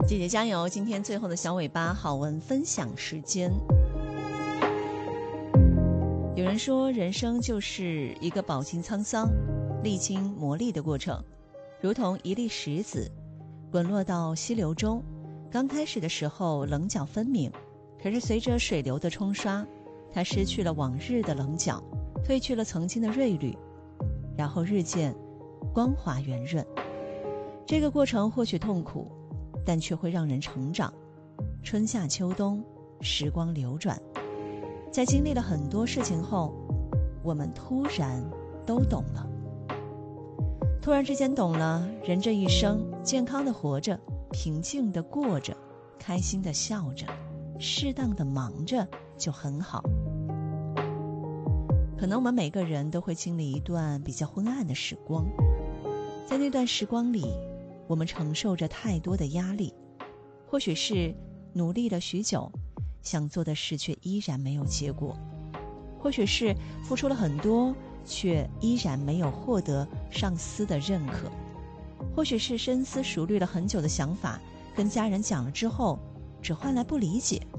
姐姐加油！今天最后的小尾巴好文分享时间。有人说，人生就是一个饱经沧桑、历经磨砺的过程，如同一粒石子滚落到溪流中，刚开始的时候棱角分明，可是随着水流的冲刷，它失去了往日的棱角，褪去了曾经的锐绿，然后日渐光滑圆润。这个过程或许痛苦，但却会让人成长。春夏秋冬，时光流转，在经历了很多事情后，我们突然都懂了。突然之间懂了，人这一生健康的活着，平静的过着，开心的笑着，适当的忙着就很好。可能我们每个人都会经历一段比较昏暗的时光，在那段时光里，我们承受着太多的压力，或许是努力了许久，想做的事却依然没有结果，或许是付出了很多，却依然没有获得上司的认可，或许是深思熟虑了很久的想法，跟家人讲了之后，只换来不理解。